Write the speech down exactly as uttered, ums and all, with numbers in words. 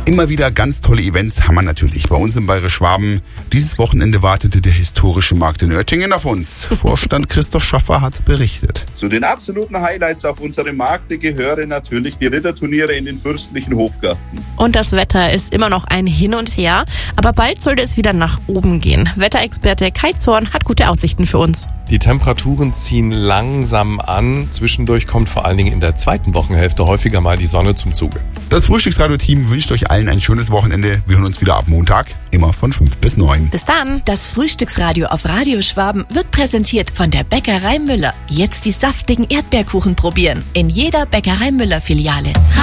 Immer wieder ganz tolle Events haben wir natürlich bei uns im Bayerisch Schwaben. Dieses Wochenende wartete der historische Markt in Oettingen auf uns. Vorstand Christoph Schaffer hat berichtet. Zu den absoluten Highlights auf unserem Markt gehören natürlich die Ritterturniere in den fürstlichen Hofgarten. Und das Wetter ist immer noch ein Hin und Her, aber bald sollte es wieder nach oben gehen. Wetterexperte Kai Zorn hat gute Aussichten für uns. Die Temperaturen ziehen langsam an. Zwischendurch kommt vor allen Dingen in der zweiten Wochenhälfte häufiger mal die Sonne zum Zuge. Das Frühstücksradio-Team wünscht euch allen ein schönes Wochenende. Wir hören uns wieder ab Montag, immer von fünf bis neun. Bis dann. Das Frühstücksradio auf Radio Schwaben wird präsentiert von der Bäckerei Müller. Jetzt die saftigen Erdbeerkuchen probieren. In jeder Bäckerei Müller Filiale.